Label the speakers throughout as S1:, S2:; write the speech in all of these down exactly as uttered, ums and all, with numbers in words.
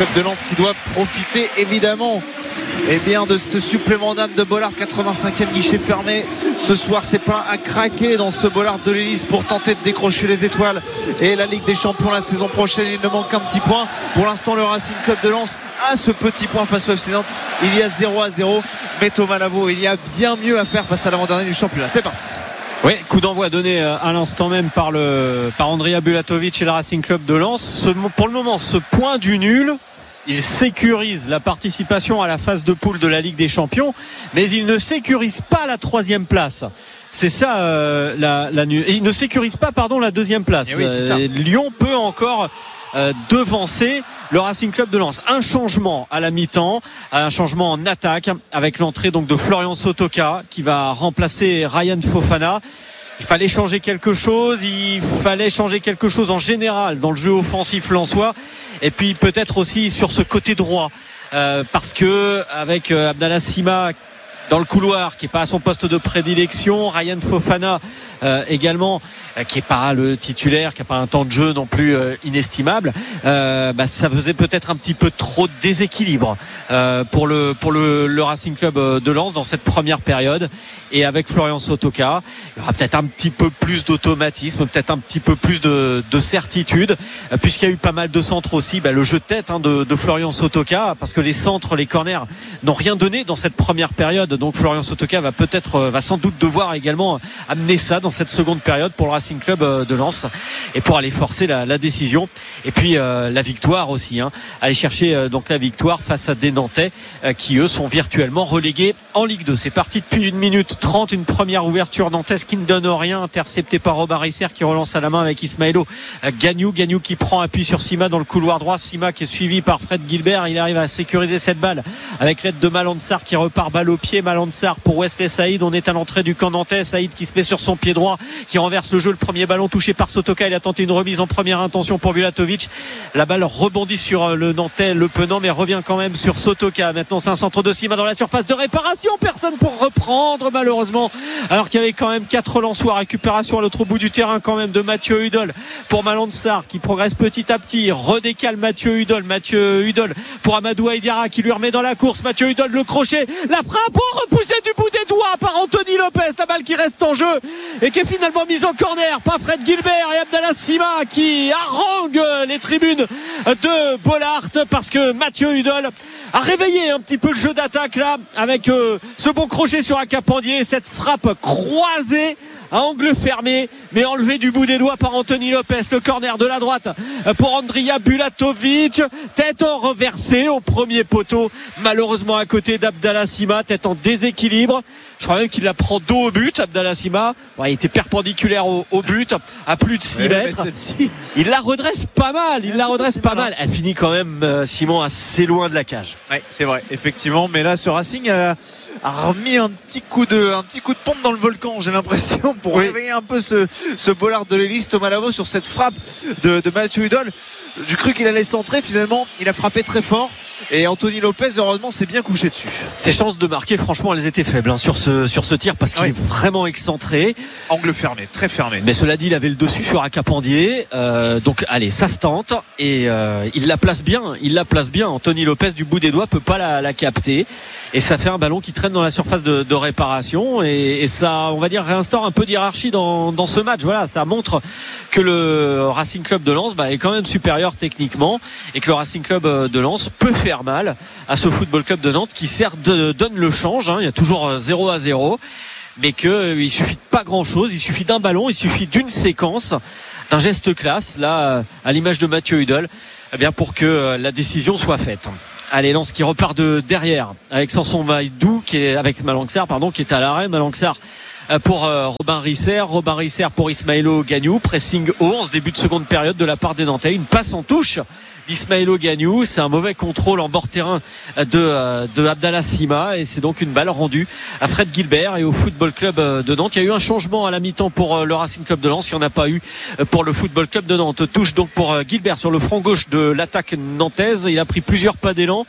S1: Club de Lens qui doit profiter évidemment eh bien, de ce supplément d'âme de Bollaert. Quatre-vingt-cinquième guichet fermé ce soir, c'est plein à craquer dans ce Bollaert de l'Hélice pour tenter de décrocher les étoiles et la Ligue des Champions la saison prochaine. Il ne manque qu'un petit point. Pour l'instant, le Racing Club de Lens a ce petit point face au F C Nantes. Il y a zéro à zéro, mais Thomas Lavaux, il y a bien mieux à faire face à l'avant-dernier du championnat. C'est parti.
S2: Oui, coup d'envoi donné à l'instant même par le par Andrija Bulatovic et le Racing Club de Lens. Ce, pour le moment, ce point du nul, il sécurise la participation à la phase de poule de la Ligue des Champions, mais il ne sécurise pas la troisième place. C'est ça, euh, la, la et il ne sécurise pas, pardon, la deuxième place.
S1: Oui, c'est ça.
S2: Euh, Lyon peut encore euh, devancer le Racing Club de Lens. Un changement à la mi-temps, un changement en attaque avec l'entrée donc de Florian Sotoka qui va remplacer Ryan Fofana. Il fallait changer quelque chose, il fallait changer quelque chose en général dans le jeu offensif lensois et puis peut-être aussi sur ce côté droit euh, parce que avec euh, Abdallah Sima dans le couloir qui est pas à son poste de prédilection, Ryan Fofana euh, également euh, qui est pas le titulaire, qui a pas un temps de jeu non plus euh, inestimable, euh, bah, ça faisait peut-être un petit peu trop de déséquilibre euh, pour le pour le, le Racing Club de Lens dans cette première période. Et avec Florian Sotoka, il y aura peut-être un petit peu plus d'automatisme, peut-être un petit peu plus de, de certitude, euh, puisqu'il y a eu pas mal de centres aussi. Bah, le jeu de tête hein, de, de Florian Sotoka, parce que les centres, les corners n'ont rien donné dans cette première période. Donc Florian Sotoka va peut-être, va sans doute devoir également amener ça dans cette seconde période pour le Racing Club de Lens et pour aller forcer la, la décision. Et puis euh, la victoire aussi, hein. Aller chercher euh, donc la victoire face à des Nantais euh, qui eux sont virtuellement relégués en Ligue deux. C'est parti depuis une minute trente, une première ouverture nantaise qui ne donne rien, interceptée par Robin Risser qui relance à la main avec Ismaëlo euh, Gagnou. Gagnou qui prend appui sur Sima dans le couloir droit. Sima qui est suivi par Fred Gilbert. Il arrive à sécuriser cette balle avec l'aide de Malansar qui repart balle au pied. Malansar pour Wesley Saïd. On est à l'entrée du camp nantais. Saïd qui se met sur son pied droit, qui renverse le jeu. Le premier ballon touché par Sotoka. Il a tenté une remise en première intention pour Bulatovic. La balle rebondit sur le Nantais, le Penant, mais revient quand même sur Sotoka. Maintenant c'est un centre de Sima dans la surface de réparation. Personne pour reprendre malheureusement. Alors qu'il y avait quand même quatre Lensois. Récupération à l'autre bout du terrain quand même de Mathieu Hudol pour Malansar qui progresse petit à petit. Redécale Mathieu Hudol. Mathieu Hudol pour Amadou Aïdiara qui lui remet dans la course. Mathieu Hudol le crochet. La frappe oh, repoussée du bout des doigts par Anthony Lopez. La balle qui reste en jeu et qui est finalement mise en corner par Fred Gilbert et Abdallah Sima qui harangue les tribunes de Bollaert parce que Mathieu Hudol a réveillé un petit peu le jeu d'attaque là avec euh, ce bon crochet sur Acapandier, cette frappe croisée à angle fermé mais enlevé du bout des doigts par Anthony Lopez. Le corner de la droite pour Andrija Bulatovic, tête en reversée au premier poteau, malheureusement à côté d'Abdallah Sima, tête en déséquilibre. Je crois même qu'il la prend dos au but, Abdallah Sima. Ouais, il était perpendiculaire au, au but à plus de six ouais, mètres. Il la redresse pas mal, il ouais, la redresse pas mal. Elle finit quand même euh, Simon assez loin de la cage.
S1: Ouais, c'est vrai, effectivement, mais là ce Racing a, a remis un petit coup de un petit coup de pompe dans le volcan, j'ai l'impression, pour oui. réveiller un peu ce ce Bollaert de l'Hélice. Thomas Lavaux sur cette frappe de, de Mathieu Hudol. J'ai cru qu'il allait centrer, finalement il a frappé très fort et Anthony Lopez heureusement s'est bien couché dessus.
S2: Ses chances de marquer franchement elles étaient faibles hein, sur ce sur ce tir parce qu'il oui. est vraiment excentré.
S1: Angle fermé, très fermé.
S2: Mais cela dit il avait le dessus sur Acapandier euh, donc allez ça se tente et euh, il la place bien, il la place bien. Anthony Lopez du bout des doigts peut pas la, la capter et ça fait un ballon qui traîne dans la surface de, de réparation et, et ça on va dire réinstaure un peu d'hierarchie dans, dans ce match. Voilà, ça montre que le Racing Club de Lens bah, est quand même supérieur techniquement et que le Racing Club de Lens peut faire mal à ce Football Club de Nantes qui certes donne le change, hein, il y a toujours zéro à zéro mais qu'il euh, suffit de pas grand chose, il suffit d'un ballon, il suffit d'une séquence, d'un geste classe là à l'image de Mathieu Hudol eh bien pour que euh, la décision soit faite. Allez, Lens qui repart de derrière avec Samson Maïdou qui est avec Malansar pardon qui est à l'arrêt. Malansar pour euh, Robin Risser, Robin Risser pour Ismaëlo Gagnou, pressing haut en ce début de seconde période de la part des Nantais, une passe en touche d'Ismaëlo Gagnou, c'est un mauvais contrôle en bord terrain de, euh, de Abdallah Sima et c'est donc une balle rendue à Fred Gilbert et au Football Club de Nantes. Il y a eu un changement à la mi-temps pour euh, le Racing Club de Lens, il n'y en a pas eu pour le Football Club de Nantes. Touche donc pour euh, Gilbert sur le front gauche de l'attaque nantaise, il a pris plusieurs pas d'élan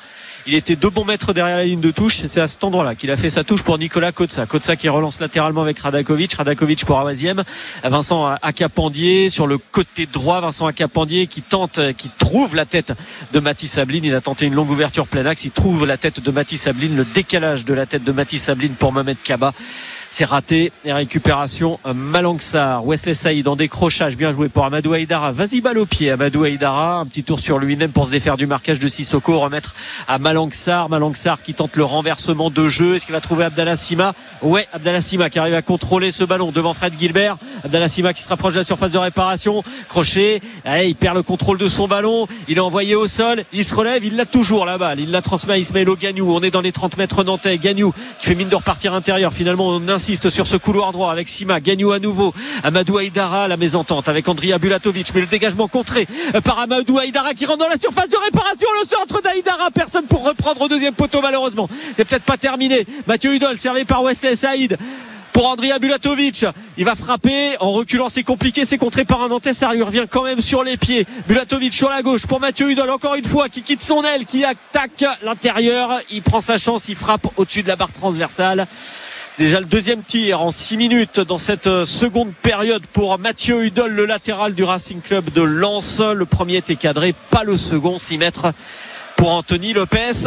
S2: Il était deux bons mètres derrière la ligne de touche. C'est à cet endroit-là qu'il a fait sa touche pour Nicolas Kotza. Kotza qui relance latéralement avec Radakovic. Radakovic pour Awaziem. Vincent Akapandier sur le côté droit. Vincent Akapandier qui tente, qui trouve la tête de Mathis Sabline. Il a tenté une longue ouverture plein axe. Il trouve la tête de Mathis Sabline. Le décalage de la tête de Mathis Sabline pour Mohamed Kaba. C'est raté. Et récupération Malang-Sarr. Wesley Saïd en décrochage. Bien joué pour Amadou Haïdara. Vas-y, balle au pied. Amadou Haïdara. Un petit tour sur lui-même pour se défaire du marquage de Sissoko. Remettre à Malang-Sarr. Malang-Sarr qui tente le renversement de jeu. Est-ce qu'il va trouver Abdallah Sima? Ouais, Abdallah Sima qui arrive à contrôler ce ballon devant Fred Gilbert. Abdallah Sima qui se rapproche de la surface de réparation. Crochet. Allez, il perd le contrôle de son ballon. Il est envoyé au sol. Il se relève. Il l'a toujours la balle. Il la transmet à Ismaëlo Gagnou. On est dans les trente mètres nantais. Gagnou qui fait mine de repartir intérieur. Finalement, on insiste sur ce couloir droit avec Sima. Gagnou à nouveau. Amadou Haïdara, la mésentente avec Andrija Bulatovic. Mais le dégagement contré par Amadou Haïdara qui rentre dans la surface de réparation. Le centre d'Haïdara. Personne pour reprendre au deuxième poteau, malheureusement. C'est peut-être pas terminé. Mathieu Hudol, servi par Wesley Saïd. Pour Andrija Bulatovic, il va frapper en reculant, c'est compliqué, c'est contré par un Nantais, ça lui revient quand même sur les pieds. Bulatovic sur la gauche pour Mathieu Hudol, encore une fois, qui quitte son aile, qui attaque l'intérieur, il prend sa chance, il frappe au-dessus de la barre transversale. Déjà le deuxième tir en six minutes dans cette seconde période pour Mathieu Hudol, le latéral du Racing Club de Lens. Le premier était cadré, pas le second, six mètres pour Anthony Lopez.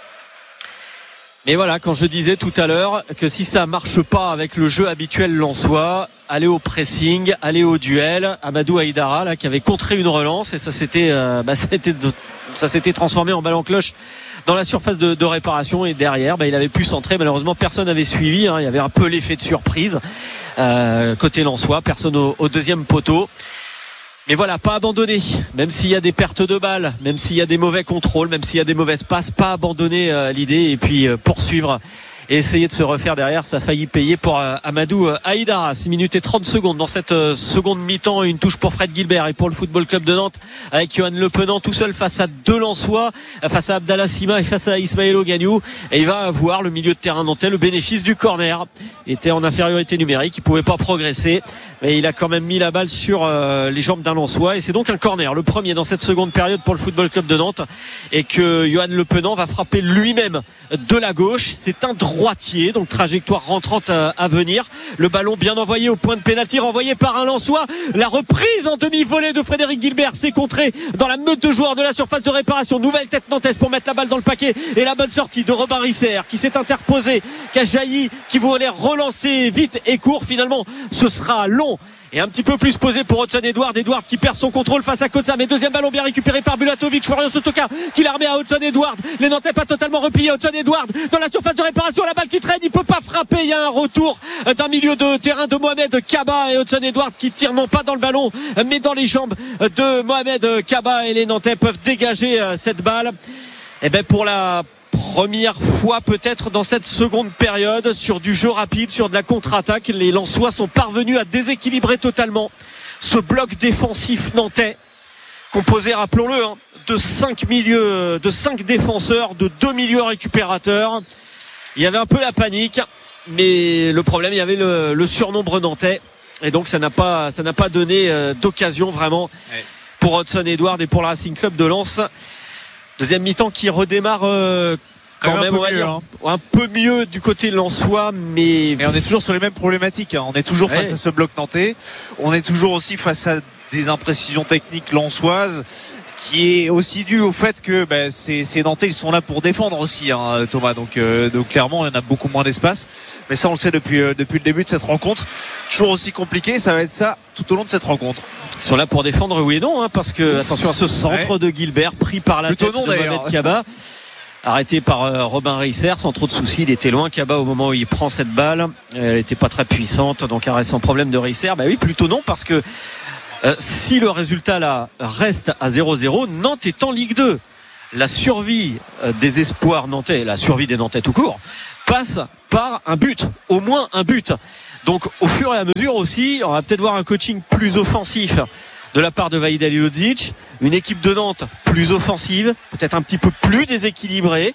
S2: Mais voilà, quand je disais tout à l'heure que si ça marche pas avec le jeu habituel lensois, aller au pressing, aller au duel, Amadou Haïdara là qui avait contré une relance et ça s'était euh, bah, ça, était de, ça s'était transformé en balle en cloche dans la surface de, de réparation et derrière bah, il avait pu centrer, malheureusement personne n'avait suivi, hein, il y avait un peu l'effet de surprise euh, côté lensois, personne au, au deuxième poteau. Mais voilà, pas abandonné, même s'il y a des pertes de balles, même s'il y a des mauvais contrôles, même s'il y a des mauvaises passes, pas abandonner euh, l'idée et puis euh, poursuivre et essayer de se refaire derrière. Ça a failli payer pour euh, Amadou Haïdara. six minutes et trente secondes dans cette euh, seconde mi-temps. Une touche pour Fred Gilbert et pour le Football Club de Nantes avec Johan Le Penant tout seul face à deux Lensois, face à Abdallah Sima et face à Ismaëlo Gagnou. Et il va avoir le milieu de terrain nantais le bénéfice du corner. Il était en infériorité numérique, il pouvait pas progresser, mais il a quand même mis la balle sur euh, les jambes d'un Lensois et c'est donc un corner, le premier dans cette seconde période pour le Football Club de Nantes, et que Johan Le Penant va frapper lui-même de la gauche. C'est un droitier, donc trajectoire rentrante à, à venir. Le ballon bien envoyé au point de pénalty, renvoyé par un Lensois. La reprise en demi-volée de Frédéric Gilbert, c'est contré dans la meute de joueurs de la surface de réparation. Nouvelle tête nantaise pour mettre la balle dans le paquet et la bonne sortie de Robin Risser qui s'est interposé, qui a jailli, qui voulait relancer vite et court. Finalement, ce sera long et un petit peu plus posé pour Hudson Edouard. Edouard qui perd son contrôle face à Kotza, mais deuxième ballon bien récupéré par Bulatovic. Florian Sotoka qui la remet à Hudson Edouard. Les Nantais pas totalement repliés. Hudson Edouard dans la surface de réparation, la balle qui traîne, il peut pas frapper. Il y a un retour d'un milieu de terrain de Mohamed Kaba et Hudson Edouard qui tire non pas dans le ballon mais dans les jambes de Mohamed Kaba, et les Nantais peuvent dégager cette balle. Et ben pour la première fois peut-être dans cette seconde période, sur du jeu rapide, sur de la contre-attaque, les Lensois sont parvenus à déséquilibrer totalement ce bloc défensif nantais, composé, rappelons-le, hein, de cinq milieux, de cinq défenseurs, de deux milieux récupérateurs. Il y avait un peu la panique, mais le problème, il y avait le, le surnombre nantais, et donc ça n'a pas, ça n'a pas donné euh, d'occasion vraiment ouais. pour Hudson Edouard et pour le Racing Club de Lens. Deuxième mi-temps qui redémarre euh, quand même, même on va dire, hein. un peu mieux du côté lensois, mais...
S1: Et on est toujours sur les mêmes problématiques, hein. On est toujours ouais. face à ce bloc nantais, on est toujours aussi face à des imprécisions techniques lensoises, qui est aussi dû au fait que bah, ces, ces Nantais, ils sont là pour défendre aussi, hein, Thomas. Donc, euh, donc clairement, il y en a beaucoup moins d'espace. Mais ça, on le sait depuis, euh, depuis le début de cette rencontre. Toujours aussi compliqué, ça va être ça tout au long de cette rencontre.
S2: Ils sont là pour défendre, oui et non, hein, parce que attention à ce centre ouais. de Gilbert pris par la Plutôt tête non, de Mohamed Kaba, arrêté par euh, Robin Risser sans trop de soucis. Il était loin, Kaba, au moment où il prend cette balle. Elle n'était pas très puissante, donc arrêt sans problème de Risser. Bah oui, plutôt non, parce que Euh, si le résultat là reste à zéro zéro, Nantes est en Ligue deux. La survie euh, des espoirs nantais, la survie des Nantais tout court, passe par un but, au moins un but. Donc au fur et à mesure aussi, on va peut-être voir un coaching plus offensif de la part de Vahid Halilovic, une équipe de Nantes plus offensive, peut-être un petit peu plus déséquilibrée,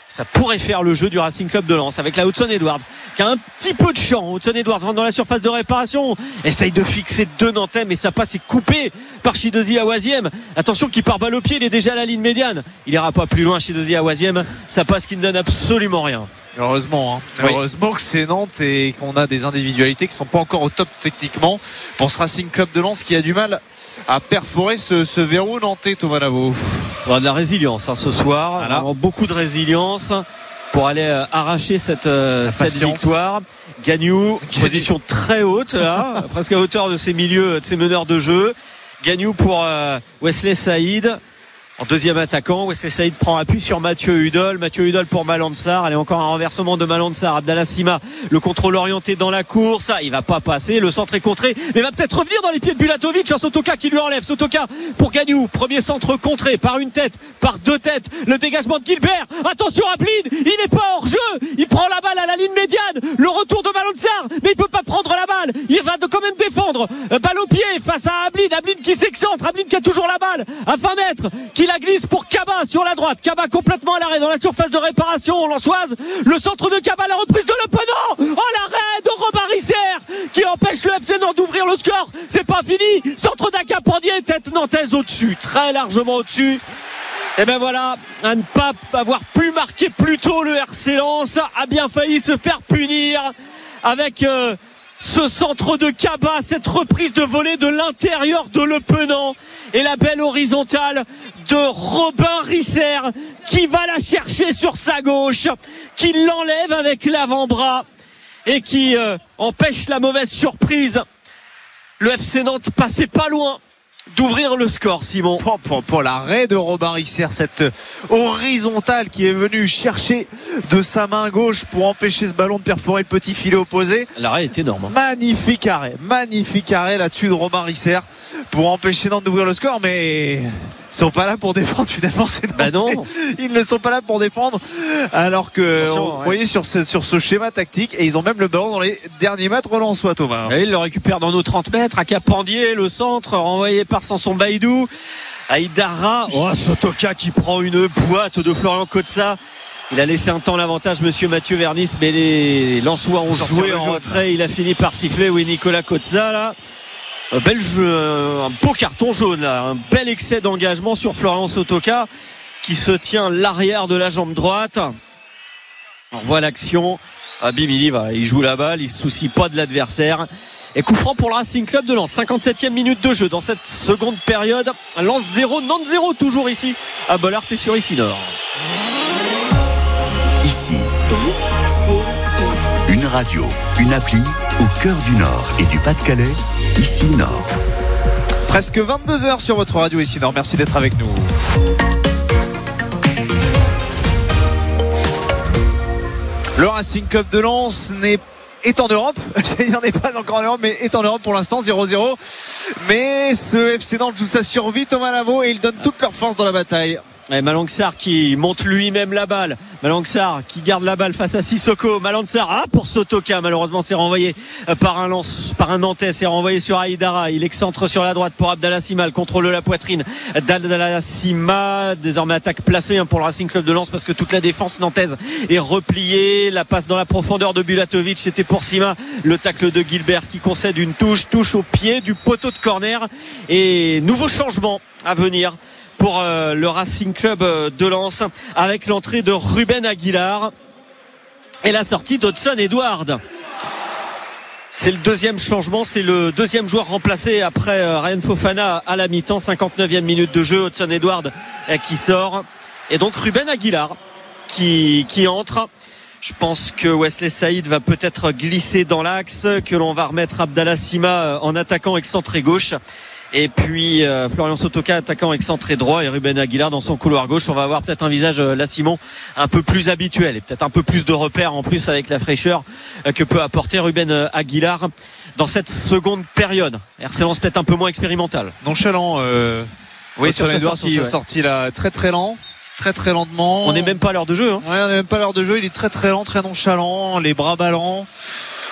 S2: ça pourrait faire le jeu du Racing Club de Lens avec la Hudson Edwards qui a un petit peu de champ. Hudson Edwards rentre dans la surface de réparation, essaye de fixer deux Nantais mais ça passe, est coupé par Chidozie Awaziem. Attention qui part balle au pied, il est déjà à la ligne médiane, il ira pas plus loin Chidozie Awaziem, ça passe qui ne donne absolument rien.
S1: Heureusement, hein.
S2: Oui.
S1: Heureusement que c'est Nantes et qu'on a des individualités qui sont pas encore au top techniquement pour ce Racing Club de Lens qui a du mal à perforer ce, ce verrou nantais, Thomas Lavaux.
S2: On a de la résilience hein, ce soir,
S1: voilà.
S2: On a beaucoup de résilience pour aller euh, arracher cette, euh, cette victoire. Gagnou, position très haute là, presque à hauteur de ses milieux, de ses meneurs de jeu. Gagnou pour euh, Wesley Saïd. En deuxième attaquant, Wesley Saïd prend appui sur Mathieu Hudol. Mathieu Hudol pour Malansar. Allez, encore un renversement de Malansar. Abdallah Sima, le contrôle orienté dans la course. Il va pas passer. Le centre est contré, mais va peut-être revenir dans les pieds de Bulatovic. Sotoka qui lui enlève. Sotoka pour Gagnou. Premier centre contré par une tête, par deux têtes. Le dégagement de Gilbert. Attention Ablin. Il n'est pas hors jeu. Il prend la balle à la ligne médiane. Le retour de Malansar, mais il peut pas prendre la balle. Il va de quand même défendre. Balle au pied face à Ablin. Ablin qui s'excentre. Ablin qui a toujours la balle. Afin d'être, qui la glisse pour Kaba sur la droite. Kaba complètement à l'arrêt dans la surface de réparation lançoise. Le centre de Kaba, la reprise de l'opponent. Oh, l'arrêt de Robin Risser qui empêche le F C Nantes d'ouvrir le score. C'est pas fini. Centre d'Acapandier, tête nantaise au-dessus, très largement au-dessus. Et ben voilà, à ne pas avoir pu marquer plus tôt, le R C Lens a bien failli se faire punir avec euh, ce centre de Kaba, cette reprise de volée de l'intérieur de Le Penant et la belle horizontale de Robin Risser qui va la chercher sur sa gauche, qui l'enlève avec l'avant-bras et qui euh, empêche la mauvaise surprise. Le F C Nantes passait pas loin d'ouvrir le score, Simon.
S1: Pour, pour, pour l'arrêt de Robin Risser, cette horizontale qui est venue chercher de sa main gauche pour empêcher ce ballon de perforer le petit filet opposé.
S2: L'arrêt est énorme.
S1: Magnifique arrêt, magnifique arrêt là-dessus de Robin Risser pour empêcher Nantes d'ouvrir le score, mais ils sont pas là pour défendre finalement. C'est
S2: bah non.
S1: Ils ne sont pas là pour défendre, alors que
S2: Attention,
S1: vous
S2: ouais.
S1: voyez sur ce, sur ce schéma tactique, et ils ont même le ballon dans les derniers mètres relançois, Thomas.
S2: Et il le récupère dans nos trente mètres. Acapandier, le centre renvoyé par Samson Baïdou. Aïdara, oh, Sotoka qui prend une boîte de Florian Kotza. Il a laissé un temps l'avantage, monsieur Mathieu Vernis, mais les Lensois ont joué en retrait. Il a fini par siffler. Oui, Nicolas Kotza là. Un bel jeu, un beau carton jaune là, un bel excès d'engagement sur Florian Sotoka qui se tient l'arrière de la jambe droite. On voit l'action. Ah, bim, il y va, il joue la balle, il se soucie pas de l'adversaire. Et coup franc pour le Racing Club de Lens. cinquante-septième minute de jeu dans cette seconde période. Lens zéro, Nantes zéro toujours ici à Bollaert et sur Ici Nord.
S3: Ici, une radio, une appli au cœur du Nord et du Pas-de-Calais. Ici Nord.
S1: Presque vingt-deux heures sur votre radio Ici Nord. Merci d'être avec nous. Le Racing Club de Lens n'est est en Europe, j'allais dire n'est pas encore en Europe, mais est en Europe pour l'instant, zéro zéro. Mais ce F C Nantes joue sa survie, Thomas Lavaux, et il donne toute leur force dans la bataille.
S2: Et Malansar qui monte lui-même la balle. Malansar qui garde la balle face à Sissoko. Malansar, ah, pour Sotoka, malheureusement c'est renvoyé par un lance, par un Nantais, c'est renvoyé sur Aïdara. Il excentre sur la droite pour Abdallah Sima, le contrôle de la poitrine d'Abdallah Sima. Désormais attaque placée pour le Racing Club de Lens parce que toute la défense nantaise est repliée. La passe dans la profondeur de Bulatovic, c'était pour Sima. Le tacle de Gilbert qui concède une touche, touche au pied du poteau de corner. Et nouveau changement à venir pour euh, le Racing Club de Lens avec l'entrée de Ruben Aguilar et la sortie d'Hudson Edwards. C'est le deuxième changement, c'est le deuxième joueur remplacé après euh, Ryan Fofana à la mi-temps. cinquante-neuvième minute de jeu, Hudson Edwards euh, qui sort et donc Ruben Aguilar qui, qui entre. Je pense que Wesley Saïd va peut-être glisser dans l'axe, que l'on va remettre Abdallah Sima en attaquant excentré gauche. Et puis euh, Florian Sotoka attaquant excentré droit et Ruben Aguilar dans son couloir gauche. On va avoir peut-être un visage euh, là Simon un peu plus habituel et peut-être un peu plus de repères en plus avec la fraîcheur euh, que peut apporter Ruben euh, Aguilar dans cette seconde période. R C Lens peut-être un peu moins expérimental.
S1: Nonchalant euh,
S2: oui, sur sa sortie,
S1: sur
S2: ouais.
S1: sa sortie là, très très lent. Très très lentement.
S2: On n'est même pas à l'heure de jeu hein.
S1: Ouais, on n'est même pas à l'heure de jeu. Il est très très lent, très nonchalant, les bras ballants.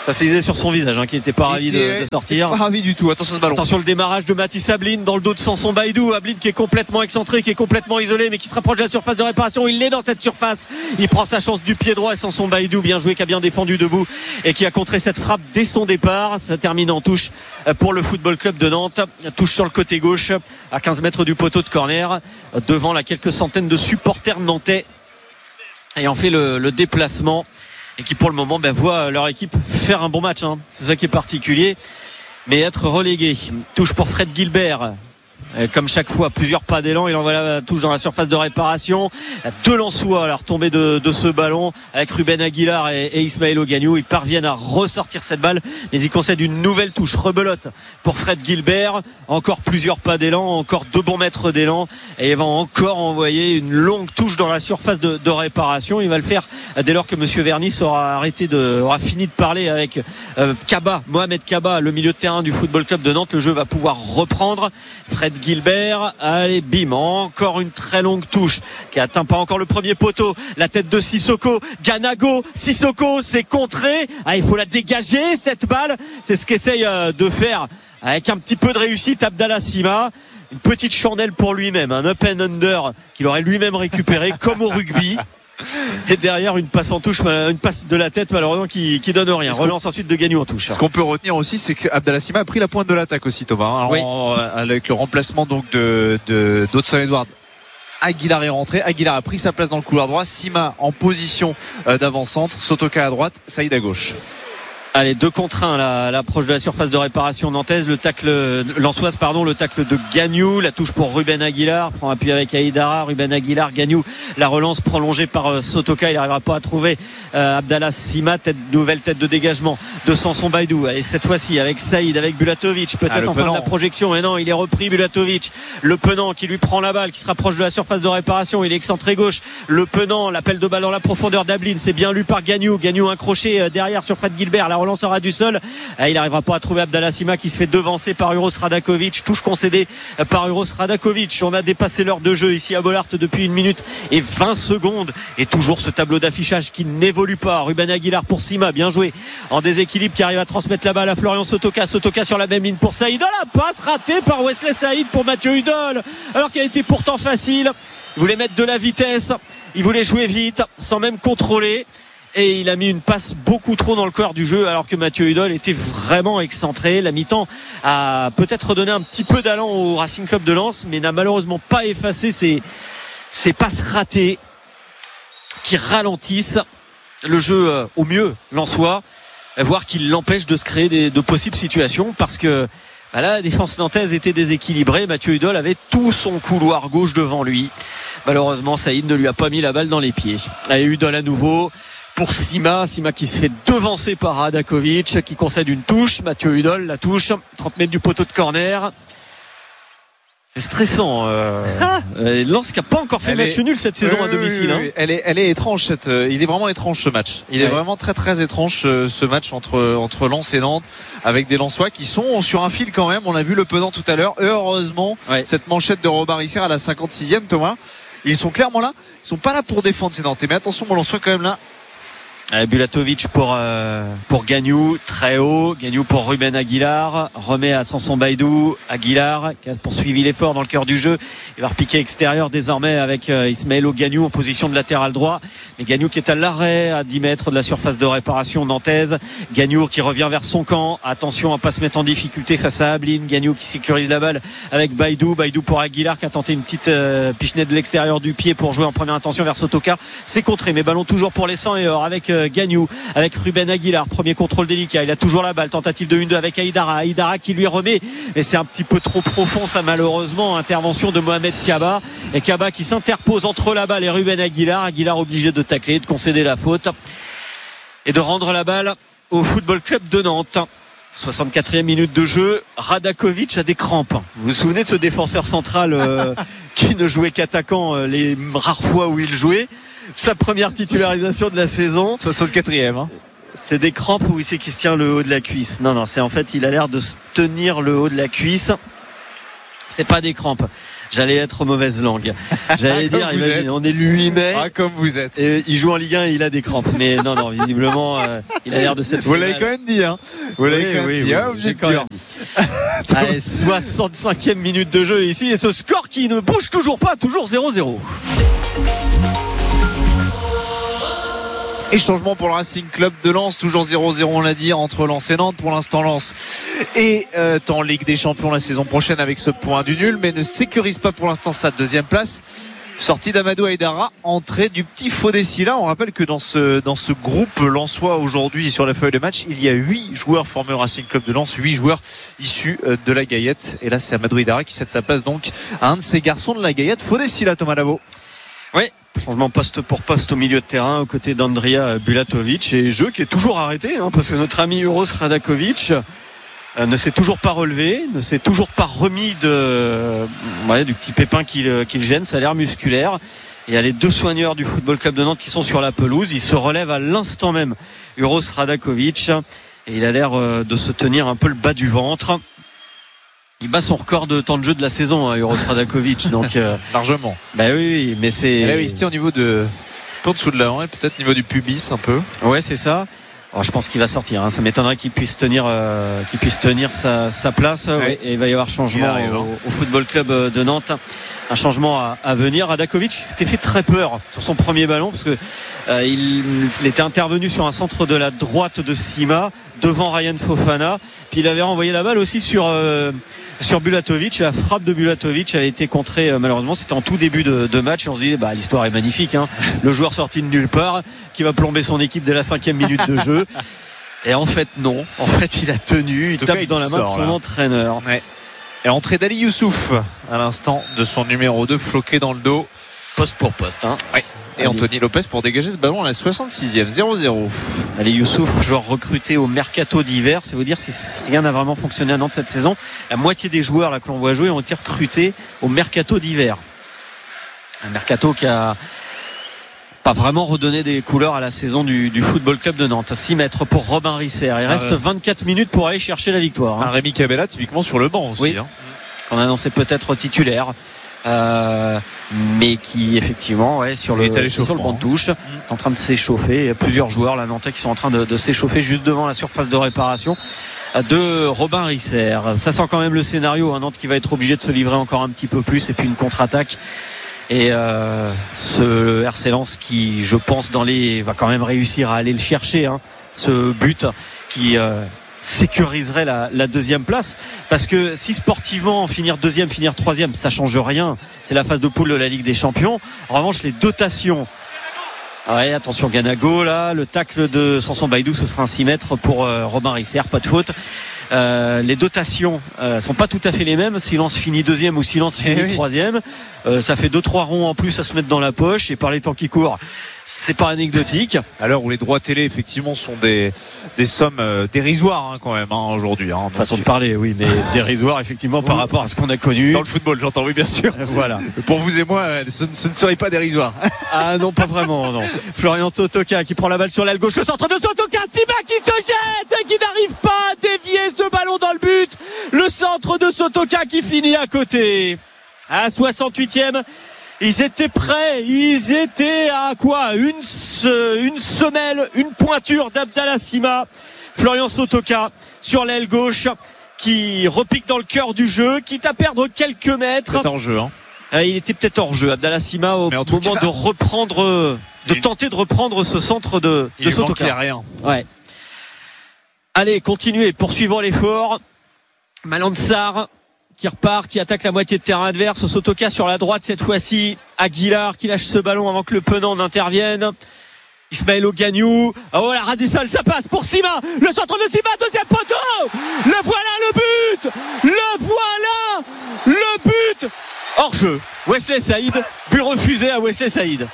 S2: Ça se lisait sur son visage, hein, qui n'était pas ravi de, de sortir.
S1: Pas ravi du tout. Attention ce ballon.
S2: Attention le démarrage de Mathis Ablin dans le dos de Samson Baïdou. Ablin qui est complètement excentré, qui est complètement isolé, mais qui se rapproche de la surface de réparation. Il est dans cette surface. Il prend sa chance du pied droit et Samson Baïdou, bien joué, qui a bien défendu debout et qui a contré cette frappe dès son départ. Ça termine en touche pour le Football Club de Nantes. Touche sur le côté gauche à quinze mètres du poteau de corner, devant la quelques centaines de supporters nantais ayant fait le, le déplacement. Et qui pour le moment ben, voient leur équipe faire un bon match, hein. C'est ça qui est particulier, mais être relégué. Touche pour Fred Gilbert, comme chaque fois, plusieurs pas d'élan, il envoie la touche dans la surface de réparation. Deux Lensois à la retombée de, de ce ballon avec Ruben Aguilar et, et Ismaël Ogagnou. Ils parviennent à ressortir cette balle, mais ils concèdent une nouvelle touche rebelote pour Fred Gilbert. Encore plusieurs pas d'élan, encore deux bons mètres d'élan, et ils vont encore envoyer une longue touche dans la surface de, de réparation. Il va le faire dès lors que Monsieur Vernis aura arrêté de, aura fini de parler avec euh, Kaba, Mohamed Kaba, le milieu de terrain du Football Club de Nantes. Le jeu va pouvoir reprendre. Fred Gilbert, allez bim, encore une très longue touche qui atteint pas encore le premier poteau, la tête de Sissoko, Ganago, Sissoko, c'est contré, ah, il faut la dégager cette balle, c'est ce qu'essaye de faire avec un petit peu de réussite Abdallah Sima. Une petite chandelle pour lui-même, un up and under qu'il aurait lui-même récupéré comme au rugby. Et derrière une passe en touche, une passe de la tête malheureusement qui, qui donne rien. Relance ensuite de Gagnou en touche.
S1: Ce qu'on peut retenir aussi, c'est que Abdallah Sima a pris la pointe de l'attaque aussi, Thomas. Alors,
S2: oui.
S1: en, avec le remplacement donc de, de d'Hudson Edouard. Aguilar est rentré. Aguilar a pris sa place dans le couloir droit. Sima en position d'avant-centre. Sotoka à droite. Saïd à gauche.
S2: Allez, deux contre un à l'approche de la surface de réparation nantaise. Le tacle Lensoise, pardon, le tacle de Gagnou, la touche pour Ruben Aguilar, prend appui avec Aïdara, Ruben Aguilar, Gagnou, la relance prolongée par euh, Sotoka. Il n'arrivera pas à trouver euh, Abdallah Sima, tête, nouvelle tête de dégagement de Samson Baïdou. Allez, cette fois-ci avec Saïd, avec Bulatovic, peut-être ah, en fin de la projection. Mais non, il est repris Bulatovic. Le Penant qui lui prend la balle, qui se rapproche de la surface de réparation. Il est excentré gauche. Le Penant, l'appel de balle dans la profondeur d'Ablin, c'est bien lu par Gagnou. Gagnou un crochet euh, derrière sur Fred Gilbert. La relance aura du sol. Il n'arrivera pas à trouver Abdallah Sima qui se fait devancer par Uros Radakovic. Touche concédée par Uros Radakovic. On a dépassé l'heure de jeu ici à Bollaert depuis une minute et vingt secondes. Et toujours ce tableau d'affichage qui n'évolue pas. Ruben Aguilar pour Sima, bien joué. En déséquilibre qui arrive à transmettre la balle à Florian Sotoka. Sotoka sur la même ligne pour Saïd. Oh, la passe ratée par Wesley Saïd pour Mathieu Hudol. Alors qu'elle était pourtant facile. Il voulait mettre de la vitesse. Il voulait jouer vite sans même contrôler. Et il a mis une passe beaucoup trop dans le cœur du jeu alors que Mathieu Hudol était vraiment excentré. La mi-temps a peut-être donné un petit peu d'allant au Racing Club de Lens, mais n'a malheureusement pas effacé ses, ses passes ratées qui ralentissent le jeu euh, au mieux lensois, voire qu'il l'empêche de se créer des, de possibles situations parce que bah là, la défense nantaise était déséquilibrée. Mathieu Hudol avait tout son couloir gauche devant lui. Malheureusement, Saïd ne lui a pas mis la balle dans les pieds. Allez, Hudol à nouveau pour Sima, Sima qui se fait devancer par Radakovic, qui concède une touche. Mathieu Hudol la touche, trente mètres du poteau de corner. C'est stressant. Euh, ah Lens qui n'a pas encore fait elle match est... nul cette saison oui, à domicile.
S1: Oui, oui, oui. Hein. Elle est, elle est étrange. Cette, euh, il est vraiment étrange ce match. Il ouais. est vraiment très très étrange euh, ce match entre entre Lens et Nantes, avec des Lensois qui sont sur un fil quand même. On a vu le Penant tout à l'heure. Heureusement, ouais. cette manchette de Robin Risser à la cinquante-sixième, Thomas. Ils sont clairement là. Ils sont pas là pour défendre ces Nantais. Mais attention, mon Lensois quand même là.
S2: Bulatovic pour euh, pour Gagnou, très haut. Gagnou pour Ruben Aguilar, remet à Samson Baïdou. Aguilar qui a poursuivi l'effort dans le cœur du jeu. Il va repiquer extérieur désormais avec euh, Ismaël Ogagnou en position de latéral droit. Mais Gagnou qui est à l'arrêt à dix mètres de la surface de réparation nantaise. Gagnou qui revient vers son camp. Attention à pas se mettre en difficulté face à Ablin. Gagnou qui sécurise la balle avec Baïdou. Baïdou pour Aguilar qui a tenté une petite euh, pichenette de l'extérieur du pied pour jouer en première intention vers Sotoka. C'est contré, mais ballon toujours pour les cent et or avec euh, Gagnou, avec Ruben Aguilar, premier contrôle délicat, il a toujours la balle, tentative de un deux avec Aïdara, Aïdara qui lui remet, mais c'est un petit peu trop profond ça malheureusement, intervention de Mohamed Kaba, et Kaba qui s'interpose entre la balle et Ruben Aguilar, Aguilar obligé de tacler, de concéder la faute et de rendre la balle au Football Club de Nantes. soixante-quatrième minute de jeu, Radakovic a des crampes. Vous vous souvenez de ce défenseur central euh, qui ne jouait qu'attaquant euh, les rares fois où il jouait? Sa première titularisation de la saison.
S1: soixante-quatrième hein.
S2: C'est des crampes où il sait qu'il se tient le haut de la cuisse. Non, non, c'est en fait, il a l'air de se tenir le haut de la cuisse. C'est pas des crampes. J'allais être mauvaise langue. J'allais dire, imagine, on est le huit mai.
S1: Ah, comme vous êtes.
S2: Et il joue en Ligue un et il a des crampes. Mais non, non, visiblement, euh, il a l'air de cette.
S1: Vous l'avez quand même dit, hein. Vous l'avez
S2: oui,
S1: quand même
S2: oui,
S1: dit,
S2: oui,
S1: hein,
S2: oui,
S1: vous êtes
S2: quand
S1: dur.
S2: même dit. Allez, soixante-cinquième minute de jeu ici et ce score qui ne bouge toujours pas, toujours zéro zéro.
S1: Et changement pour le Racing Club de Lens, toujours zéro zéro, on l'a dit, entre Lens et Nantes. Pour l'instant, Lens est euh, en Ligue des Champions la saison prochaine avec ce point du nul, mais ne sécurise pas pour l'instant sa deuxième place. Sortie d'Amadou Haïdara, entrée du petit Fodessila. On rappelle que dans ce, dans ce groupe lensois aujourd'hui sur la feuille de match, il y a huit joueurs formés au Racing Club de Lens, huit joueurs issus de la Gaillette. Et là, c'est Amadou Haïdara qui cède sa place donc à un de ces garçons de la Gaillette, Fodessila, Thomas Labo.
S2: Oui, changement poste pour poste au milieu de terrain aux côtés d'Andrija Bulatovic et jeu qui est toujours arrêté hein, parce que notre ami Uros Radakovic euh, ne s'est toujours pas relevé, ne s'est toujours pas remis de, euh, ouais, du petit pépin qui le, qui le gêne, ça a l'air musculaire. Et il y a les deux soigneurs du Football Club de Nantes qui sont sur la pelouse, il se relève à l'instant même Uros Radakovic et il a l'air euh, de se tenir un peu le bas du ventre. Il bat son record de temps de jeu de la saison, hein, Uros Radakovic. Donc euh,
S1: largement.
S2: Bah oui, oui mais c'est.
S1: Et là, oui, c'était au niveau de, pas en dessous de la hanche, peut-être au niveau du pubis un peu.
S2: Ouais, c'est ça. Alors, je pense qu'il va sortir. Hein. Ça m'étonnerait qu'il puisse tenir, euh, qu'il puisse tenir sa, sa place. Ouais. Ouais. Et il va y avoir changement arrive, au, hein. au Football Club de Nantes. Un changement à, à venir. Radakovic s'était fait très peur sur son premier ballon parce que euh, il, il était intervenu sur un centre de la droite de Sima devant Ryan Fofana. Puis il avait renvoyé la balle aussi sur. Euh, Sur Bulatovic, la frappe de Bulatovic a été contrée euh, malheureusement, c'était en tout début de, de match et on se dit bah l'histoire est magnifique hein. Le joueur sorti de nulle part qui va plomber son équipe dès la cinquième minute de jeu et en fait non, en fait il a tenu, il tape cas, dans il la main de son là. entraîneur
S1: ouais. Et entrée d'Ali Youssouf à l'instant de son numéro deux floqué dans le dos.
S2: Poste pour poste hein.
S1: Ouais. Et Ali. Anthony Lopez pour dégager ce ballon à la soixante-sixième, zéro zéro.
S2: Ali Youssouf, joueur recruté au mercato d'hiver, c'est vous dire si rien n'a vraiment fonctionné à Nantes cette saison. La moitié des joueurs là que l'on voit jouer ont été recrutés au mercato d'hiver. Un mercato qui a pas vraiment redonné des couleurs à la saison du, du Football Club de Nantes. six mètres pour Robin Risser. Il reste ah ouais. vingt-quatre minutes pour aller chercher la victoire.
S1: Hein. Un Rémi Cabella typiquement sur le banc aussi.
S2: Oui.
S1: Hein.
S2: Qu'on annonçait peut-être titulaire. Euh, mais qui effectivement ouais, sur, le, sur le banc de touche hein. est en train de s'échauffer. Il y a plusieurs joueurs là nantais qui sont en train de, de s'échauffer juste devant la surface de réparation de Robin Risser. Ça sent quand même le scénario hein. Nantes qui va être obligé de se livrer encore un petit peu plus et puis une contre-attaque et euh, ce R C Lens qui je pense dans les va quand même réussir à aller le chercher hein, ce but qui euh, sécuriserait la, la deuxième place parce que si sportivement finir deuxième, finir troisième ça change rien, c'est la phase de poule de la Ligue des Champions. En revanche les dotations, ouais attention Ganago là, le tacle de Samson Baïdou ce sera un six mètres pour euh, Robin Risser, pas de faute. Euh, les dotations euh, sont pas tout à fait les mêmes. Si Lens finit deuxième ou si Lens finit oui. troisième, euh, ça fait deux trois ronds en plus à se mettre dans la poche et par les temps qui courent c'est pas anecdotique.
S1: À l'heure où les droits télé effectivement sont des des sommes euh, dérisoires hein, quand même hein, aujourd'hui. Hein,
S2: façon de parler, oui, mais dérisoires effectivement par oui. rapport à ce qu'on a connu
S1: dans le football. J'entends oui bien sûr.
S2: Voilà.
S1: Pour vous et moi, ce, ce ne serait pas dérisoire.
S2: Ah non, pas vraiment. Non. Florian Sotoka qui prend la balle sur l'aile gauche, le centre de Sotoka, Sima qui se jette, qui n'arrive pas à dévier ce ballon dans le but. Le centre de Sotoka qui finit à côté. À soixante-huitième. Ils étaient prêts, ils étaient à quoi une, une semelle, une pointure d'Abdallah Sima. Florian Sotoka sur l'aile gauche qui repique dans le cœur du jeu, quitte à perdre quelques mètres.
S1: C'est hors jeu, hein.
S2: Il était peut-être hors jeu, Abdallah Sima, au moment cas, de reprendre, de il... tenter de reprendre ce centre de, de Sotoka.
S1: Il rien.
S2: Ouais. Allez, continuez, poursuivons l'effort. Malansar qui repart, qui attaque la moitié de terrain adverse. Sotoka sur la droite cette fois-ci. Aguilar qui lâche ce ballon avant que le Penant n'intervienne. Ismaël Ogagnou. Oh la Radissol, ça passe pour Sima. Le centre de Sima, deuxième poteau. Le voilà le but. Le voilà le but. Hors jeu. Wesley Saïd. But refusé à Wesley Saïd.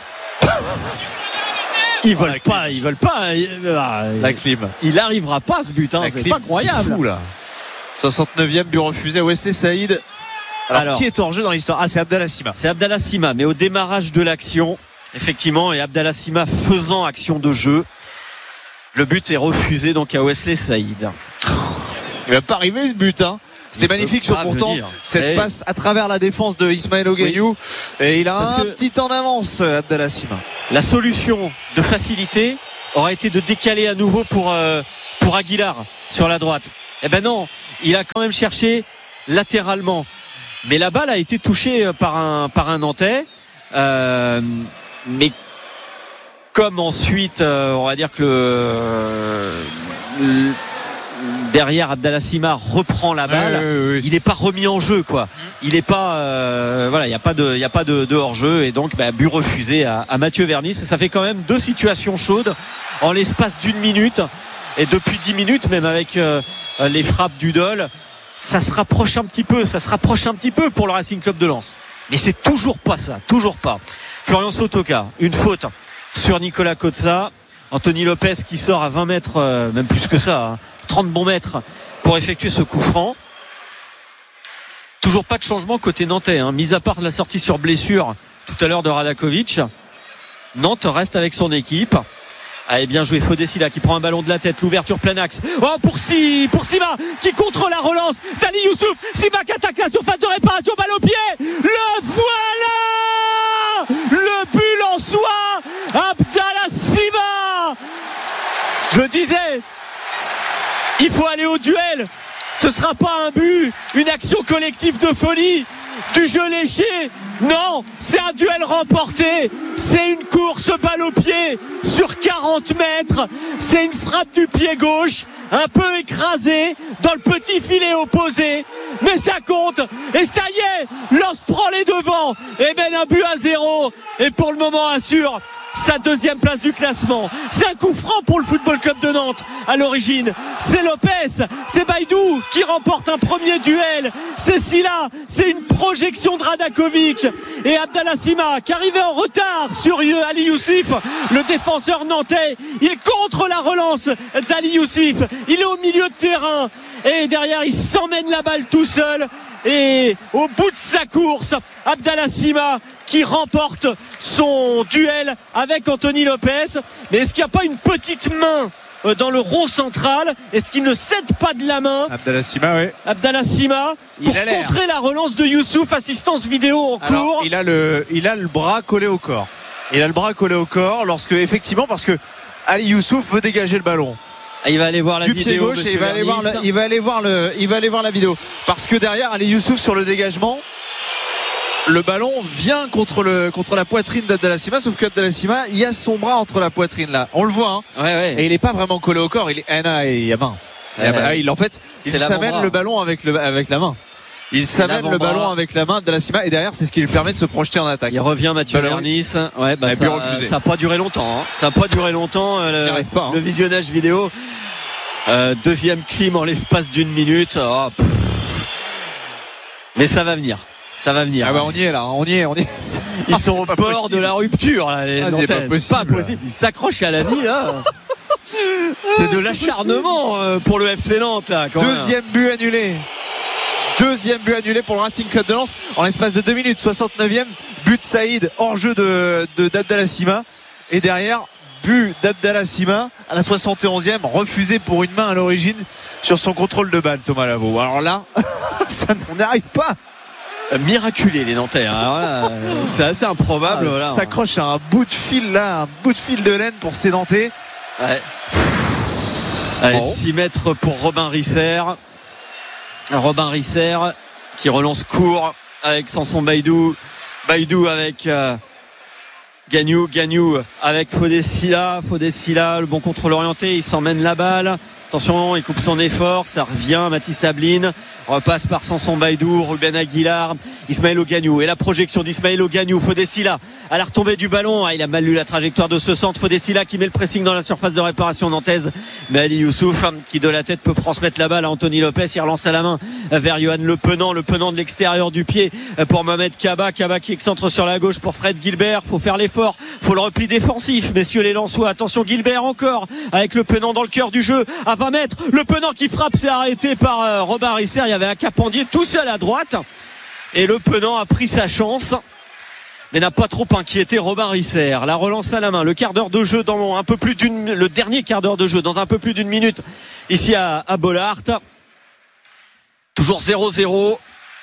S2: Ils veulent oh, pas, ils veulent pas.
S1: La clim.
S2: Il arrivera pas ce but, hein. C'est pas incroyable.
S1: C'est fou, là. soixante-neuvième but refusé à Wesley Saïd. Alors, Alors qui est hors jeu dans l'histoire? Ah, c'est Abdallah Sima.
S2: C'est Abdallah Sima, mais au démarrage de l'action, effectivement, et Abdallah Sima faisant action de jeu, le but est refusé donc à Wesley Saïd.
S1: Il va pas arriver ce but, hein. C'était magnifique sur pourtant venir. Cette hey. passe à travers la défense de Ismaël Ogayou oui. et il a Parce un petit temps d'avance Abdallah Sima.
S2: La solution de facilité aurait été de décaler à nouveau pour euh, pour Aguilar sur la droite. Eh ben non, il a quand même cherché latéralement, mais la balle a été touchée par un par un Nantais. Euh, mais comme ensuite, euh, on va dire que le, le derrière Abdallah Sima reprend la balle, oui, oui, oui. il n'est pas remis en jeu, quoi. Il n'est pas, euh, voilà, il n'y a pas de, il y a pas de, de hors-jeu et donc bah, but refusé à, à Mathieu Vernis. Ça fait quand même deux situations chaudes en l'espace d'une minute et depuis dix minutes, même avec euh, les frappes du Dol, ça se rapproche un petit peu, ça se rapproche un petit peu pour le Racing Club de Lens. Mais c'est toujours pas ça, toujours pas. Florian Sotoka, une faute sur Nicolas Kotza. Anthony Lopez qui sort à vingt mètres, euh, même plus que ça, hein, trente bons mètres pour effectuer ce coup franc. Toujours pas de changement côté nantais, hein, mis à part la sortie sur blessure tout à l'heure de Radakovic. Nantes reste avec son équipe. Allez, bien joué Fodessila qui prend un ballon de la tête, l'ouverture plein axe. Oh, pour si, pour Sima qui contre la relance. Dali Youssouf, Sima qui attaque la surface de réparation, balle au pied. Le voilà, le but en soi. Abdallah Sima. Je disais, il faut aller au duel. Ce sera pas un but, une action collective de folie, du jeu léché. Non, c'est un duel remporté. C'est une course balle au pied sur quarante mètres. C'est une frappe du pied gauche, un peu écrasée dans le petit filet opposé. Mais ça compte. Et ça y est, Lens prend les devants et mène un but à zéro. Et pour le moment assure sa deuxième place du classement. C'est un coup franc pour le Football Club de Nantes à l'origine. C'est Lopez, c'est Baïdou qui remporte un premier duel. C'est Silla, c'est une projection de Radakovic et Abdallah Sima qui arrivait en retard sur Ali Youssif, le défenseur nantais. Il contre la relance d'Ali Youssif. Il est au milieu de terrain et derrière il s'emmène la balle tout seul. Et au bout de sa course, Abdallah Sima qui remporte son duel avec Anthony Lopez. Mais est-ce qu'il n'y a pas une petite main dans le rond central? Est-ce qu'il ne cède pas de la main?
S1: Abdallah Sima, oui.
S2: Abdallah Sima pour contrer la relance de Youssouf. Assistance vidéo en cours.
S1: Alors, il a le, il a le bras collé au corps. Il a le bras collé au corps lorsque, effectivement, parce que Ali Youssouf veut dégager le ballon.
S2: Il va aller voir la
S1: du
S2: vidéo.
S1: Pied gauche et il va aller voir le, il va aller voir le, il va aller voir la vidéo. Parce que derrière, Ali Youssouf sur le dégagement, le ballon vient contre le, contre la poitrine d'Abdallah Sima, sauf qu'Abdallah Sima, il y a son bras entre la poitrine là. On le voit, hein.
S2: Ouais, ouais.
S1: Et il est pas vraiment collé au corps. Il est, ah, non, il y a main. Il, a, il en fait, il s'amène le ballon avec le, avec la main. Il s'amène le ballon avec la main de la Sima et derrière c'est ce qui lui permet de se projeter en attaque.
S2: Il revient Mathieu Vernis. Ouais, bah ça, ça a pas duré longtemps. Hein. Ça a pas duré longtemps euh, le, pas, hein. le visionnage vidéo. Euh, deuxième clim en l'espace d'une minute. Oh, mais ça va venir. Ça va venir.
S1: Ah bah on y est là. On y est. On y est.
S2: Ils sont au bord possible. de la rupture là. Les ah, c'est pas possible. Pas possible. Ils s'accrochent à la vie là. C'est de l'acharnement pour le F C Nantes là. Quand
S1: Deuxième même. but annulé. Deuxième but annulé pour le Racing Club de Lens en l'espace de deux minutes. soixante-neuvième but de Saïd hors jeu de, de d'Abdallah Sima et derrière but d'Abdallah Sima à la soixante et onzième refusé pour une main à l'origine sur son contrôle de balle. Thomas Lavaux. Alors là, ça on n'y arrive pas.
S2: Miraculé les Nantais. Alors là, c'est assez improbable. Ah,
S1: voilà. S'accroche à un bout de fil là, un bout de fil de laine pour ces Nantais.
S2: Ouais. Allez, bon. six mètres pour Robin Risser. Robin Risser qui relance court avec Samson Baïdou. Baïdou avec euh, Gagnou. Gagnou avec Fodessila. Fodessila, le bon contrôle orienté. Il s'emmène la balle. Attention, il coupe son effort. Ça revient. Mathis Ablin repasse par Samson Baïdou. Ruben Aguilar. Ismaël Ogagnou. Et la projection d'Ismaël Ogagnou. Fodessila à la retombée du ballon. Ah, il a mal lu la trajectoire de ce centre. Fodessila qui met le pressing dans la surface de réparation nantaise. Mais Ali Youssouf qui de la tête peut transmettre la balle à Anthony Lopez. Il relance à la main vers Johan Le Penant. Le Penant de l'extérieur du pied pour Mohamed Kaba. Kaba qui excentre sur la gauche pour Fred Gilbert. Faut faire l'effort. Faut le repli défensif. Messieurs les Lensois. Attention Gilbert encore avec Le Penant dans le cœur du jeu. À vingt mètres. Le Penant qui frappe. C'est arrêté par euh, Robin Risser. Il y avait un Capandier tout seul à droite. Et Le Penant a pris sa chance. Mais n'a pas trop inquiété Robin Risser. La relance à la main, le quart d'heure de jeu dans un peu plus d'une, le dernier quart d'heure de jeu dans un peu plus d'une minute ici à, à Bollaert. Toujours zéro zéro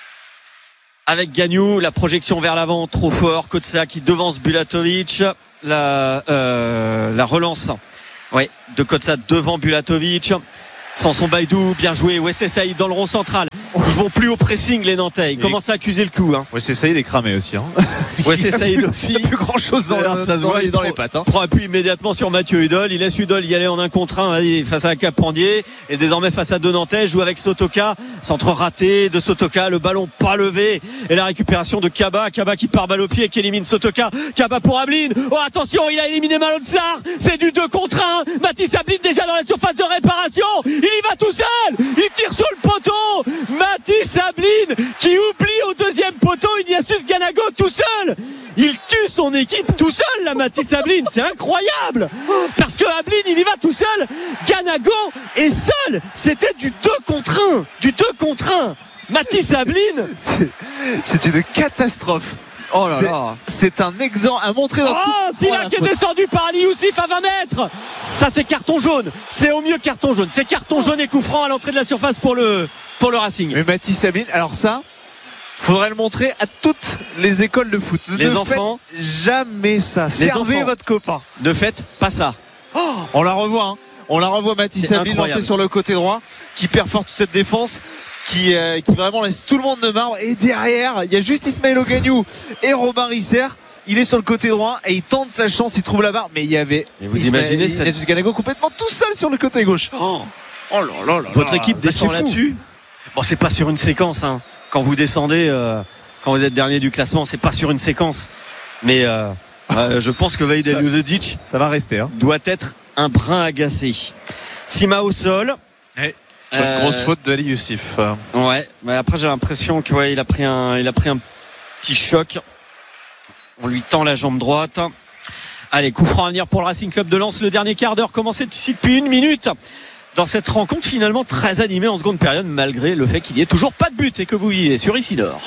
S2: avec Gagnou, la projection vers l'avant trop fort, Kotsa qui devance Bulatovic, la, euh, la relance ouais, de Kotsa devant Bulatovic. Samson Baïdou, bien joué. Wesley Saïd dans le rond central. Ils vont plus au pressing, les Nantais. Ils commencent à accuser le coup. Hein.
S1: Wesley Saïd est cramé aussi. Hein.
S2: Wesley Saïd aussi.
S1: Il n'y a plus grand chose dans,
S2: dans, ça se voit,
S1: dans, dans les pattes. Hein.
S2: Prend appui immédiatement sur Mathieu Hudol. Il laisse Hudol y aller en un contre un face à Capandier. Et désormais face à deux Nantais. Joue avec Sotoka. Centre raté de Sotoka. Le ballon pas levé. Et la récupération de Kaba. Kaba qui part balle au pied, qui élimine Sotoka. Kaba pour Ablin. Oh attention, il a éliminé Malone Sarr. C'est du deux contre un. Mathis Ablin déjà dans la surface de réparation. Il y va tout seul. Il tire sur le poteau. Mathis Ablin qui oublie au deuxième poteau Ignatius Ganago tout seul. Il tue son équipe tout seul, la Mathis Ablin. C'est incroyable. Parce que Ablin, il y va tout seul. Ganago est seul. C'était du deux contre un. Du deux contre un. Mathis Ablin.
S1: C'est, c'est une catastrophe.
S2: Oh là
S1: c'est,
S2: là.
S1: C'est un exemple à montrer dans
S2: oh,
S1: tout.
S2: Silla oh, qui est descendu par Ali Youssif à vingt mètres. Ça, c'est carton jaune. C'est au mieux carton jaune. C'est carton jaune et coup franc à l'entrée de la surface pour le, pour le Racing.
S1: Mais Mathis Ablin, alors ça, faudrait le montrer à toutes les écoles de foot.
S2: Les
S1: ne
S2: enfants.
S1: Jamais ça.
S2: Les
S1: Servez
S2: enfants.
S1: votre copain.
S2: Ne faites pas ça.
S1: Oh, on la revoit, hein. On la revoit Mathis Ablin lancé sur le côté droit, qui perd fort toute cette défense. Qui, euh, qui vraiment laisse tout le monde de marbre. Et derrière, il y a juste Ismaël Ogagnou et Robin Risser. Il est sur le côté droit et il tente sa chance, il trouve la barre. Mais il y avait
S2: et vous Ismaël, imaginez
S1: Ignatius cette... Ganago complètement tout seul sur le côté gauche.
S2: Oh,
S1: oh là là là.
S2: Votre
S1: là,
S2: équipe descend là-dessus. Bon, c'est pas sur une séquence. Hein. Quand vous descendez, euh, quand vous êtes dernier du classement, c'est pas sur une séquence. Mais euh, euh, je pense que Vaïd Elioudedic,
S1: ça va rester. Hein.
S2: Doit être un brin agacé. Sima au sol.
S1: Ouais. Sur une grosse euh, faute de Ali Youssif.
S2: Ouais, mais après j'ai l'impression que ouais, il a pris un, il a pris un petit choc. On lui tend la jambe droite. Allez, coup franc à venir pour le Racing Club de Lens. Le dernier quart d'heure commencé ici depuis une minute. Dans cette rencontre finalement très animée en seconde période, malgré le fait qu'il n'y ait toujours pas de but et que vous y êtes sur Isidore.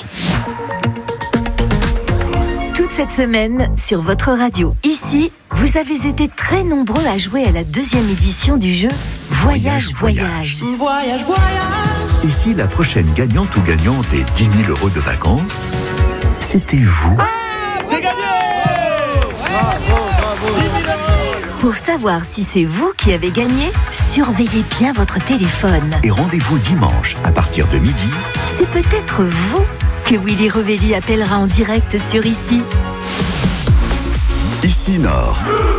S4: Toute cette semaine, sur votre radio, ici, vous avez été très nombreux à jouer à la deuxième édition du jeu Voyage, Voyage.
S5: Voyage, Voyage. voyage.
S3: Et si la prochaine gagnante ou gagnante est dix mille euros de vacances, c'était vous.
S2: Ah, c'est gagné! Bravo, bravo!
S4: Pour savoir si c'est vous qui avez gagné, surveillez bien votre téléphone.
S3: Et rendez-vous dimanche à partir de midi.
S4: C'est peut-être vous que Willy Revelli appellera en direct sur Ici.
S3: Ici Nord.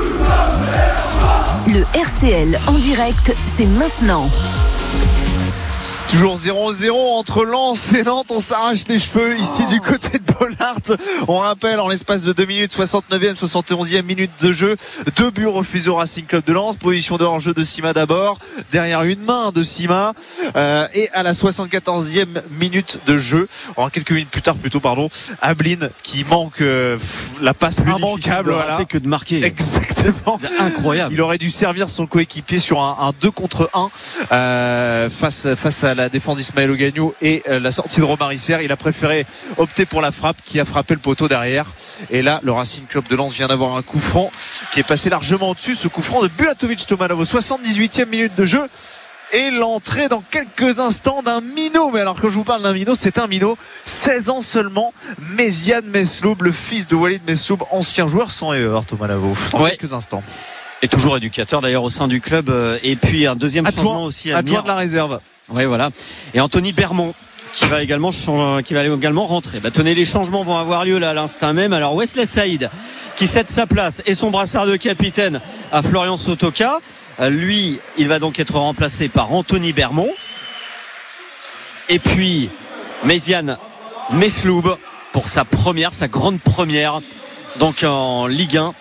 S4: Le R C L en direct, c'est maintenant.
S1: Toujours zéro zéro entre Lens et Nantes. On s'arrache les cheveux ici du côté de Bollaert. On rappelle en l'espace de deux minutes, soixante-neuvième, soixante et onzième minute de jeu, deux buts refusés au Racing Club de Lens. Position de hors-jeu de Sima d'abord, derrière une main de Sima, euh, et à la soixante-quatorzième minute de jeu, en quelques minutes plus tard plutôt, pardon, Ablin qui manque euh, la passe
S2: plus
S1: immanquable,
S2: de voilà. que de marquer.
S1: Exactement.
S2: C'est incroyable.
S1: Il aurait dû servir son coéquipier sur un, un deux contre un euh, face face à la défense d'Ismaël Ogagnou et euh, la sortie de Robin Risser. Il a préféré opter pour la frappe qui a frappé le poteau derrière. Et là, le Racing Club de Lens vient d'avoir un coup franc qui est passé largement au-dessus. Ce coup franc de Bulatovic Tomanov, soixante-dix-huitième minute de jeu. Et l'entrée dans quelques instants d'un minot. Mais alors quand je vous parle d'un minot, c'est un minot. seize ans seulement. Mézian Mesloub, le fils de Walid Mesloub, ancien joueur sans erreur, Tomanov. Dans ouais. quelques instants.
S2: Et toujours éducateur d'ailleurs au sein du club. Et puis un deuxième adjoint, changement aussi à
S1: adjoint de la réserve.
S2: Oui, voilà. Et Anthony Bermond qui va également qui va également rentrer. Bah, tenez, les changements vont avoir lieu là à l'instant même. Alors Wesley Saïd qui cède sa place et son brassard de capitaine à Florian Sotoka. Lui, il va donc être remplacé par Anthony Bermond. Et puis Méziane Mesloub pour sa première, sa grande première, donc en Ligue un.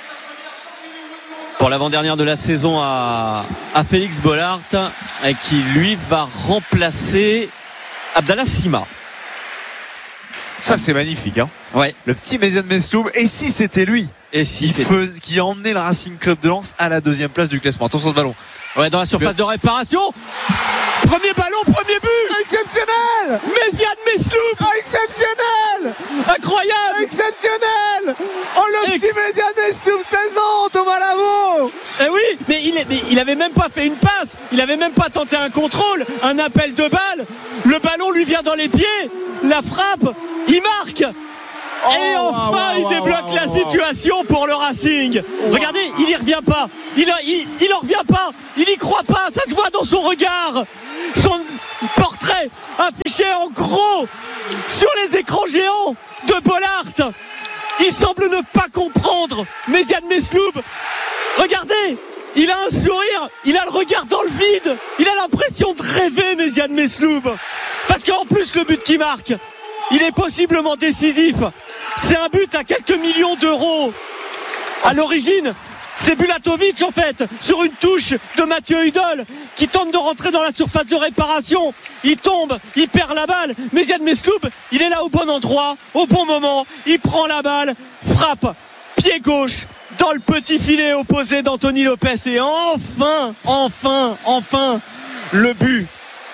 S2: Pour l'avant-dernière de la saison à, à Félix Bollaert, qui lui va remplacer Abdallah Sima.
S1: Ça c'est magnifique, hein.
S2: Ouais.
S1: Le petit Méziane Mesloub. Et si c'était lui
S2: et si
S1: qui, fais, qui a emmené le Racing Club de Lens à la deuxième place du classement. Attention ce ballon.
S2: Ouais, dans la surface de réparation. Premier ballon, premier but.
S1: Exceptionnel.
S2: Méziane Mesloub.
S1: Oh, exceptionnel.
S2: Incroyable.
S1: Exceptionnel. Oh le Ex- petit Méziane Mesloub, seize ans, Thomas Lavaux.
S2: Eh oui, mais il, est, mais il avait même pas fait une passe, il avait même pas tenté un contrôle, un appel de balle. Le ballon lui vient dans les pieds, la frappe, il marque.
S1: Oh,
S2: et enfin,
S1: wow,
S2: il débloque
S1: wow,
S2: la
S1: wow.
S2: situation pour le Racing.
S1: Wow.
S2: Regardez, il y revient pas. Il, il, il en revient pas. Il y croit pas. Ça se voit dans son regard. Son portrait affiché en gros sur les écrans géants de Bollaert. Il semble ne pas comprendre. Méziane Mesloub, regardez, il a un sourire. Il a le regard dans le vide. Il a l'impression de rêver, Méziane Mesloub. Parce qu'en plus, le but qui marque, il est possiblement décisif. C'est un but à quelques millions d'euros. À l'origine, c'est Bulatovic en fait, sur une touche de Mathieu Hudol, qui tente de rentrer dans la surface de réparation. Il tombe, il perd la balle. Méziane Mesloub, il est là au bon endroit, au bon moment. Il prend la balle, frappe, pied gauche, dans le petit filet opposé d'Anthony Lopez. Et enfin, enfin, enfin, le but.